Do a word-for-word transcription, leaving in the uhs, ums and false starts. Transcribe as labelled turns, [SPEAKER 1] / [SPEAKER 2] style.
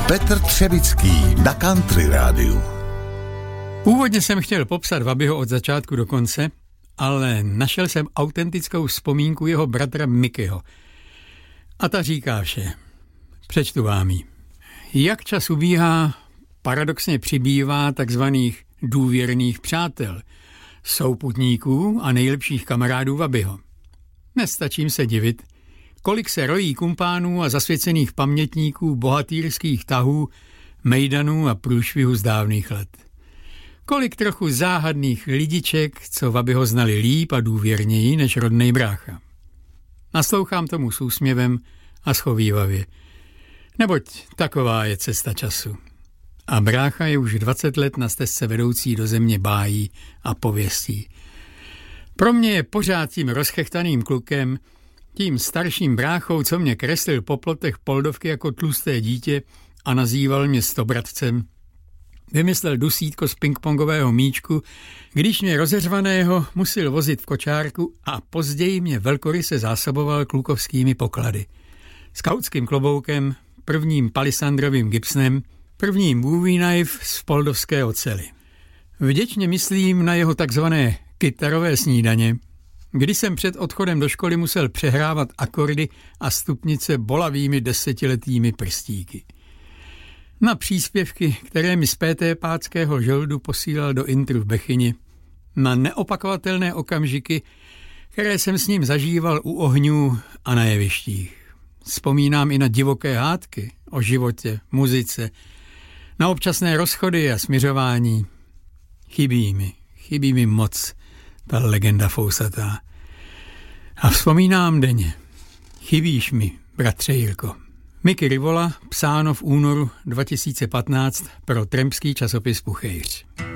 [SPEAKER 1] Petr Třevický na Country rádiu.
[SPEAKER 2] Původně jsem chtěl popsat Wabiho od začátku do konce, ale našel jsem autentickou vzpomínku jeho bratra Mickeyho. A ta říká vše. Přečtu vám ji. Jak čas ubíhá, paradoxně přibývá takzvaných důvěrných přátel, souputníků a nejlepších kamarádů Wabiho. Nestačím se divit, kolik se rojí kumpánů a zasvěcených pamětníků bohatýrských tahů, mejdanů a průšvihů z dávných let. Kolik trochu záhadných lidiček, co Wabiho znali líp a důvěrněji než rodnej brácha. Naslouchám tomu s úsměvem a schovívavě, neboť taková je cesta času. A brácha je už dvacet let na stezce vedoucí do země bájí a pověstí. Pro mě je pořád tím rozchechtaným klukem, tím starším bráchou, co mě kreslil po plotech Poldovky jako tlusté dítě a nazýval mě stobratcem. Vymyslel dusítko z pingpongového míčku, když mě rozeřvaného musel vozit v kočárku a později mě velkoryse zásoboval klukovskými poklady. Skautským kloboukem, prvním palisandrovým gipsnem, prvním Bowie knife z poldovské ocely. Vděčně myslím na jeho takzvané kytarové snídaně, kdy jsem před odchodem do školy musel přehrávat akordy a stupnice bolavými desetiletými prstíky. Na příspěvky, které mi z P T Páckého žoldu posílal do intru v Bechyni, na neopakovatelné okamžiky, které jsem s ním zažíval u ohňů a na jevištích. Vzpomínám i na divoké hádky o životě, muzice, na občasné rozchody a smiřování. Chybí mi, chybí mi moc ta legenda fousatá. A vzpomínám denně. Chybíš mi, bratře Jirko. Mickey Rivola, psáno v únoru dva tisíce patnáct pro trampský časopis Puchejř.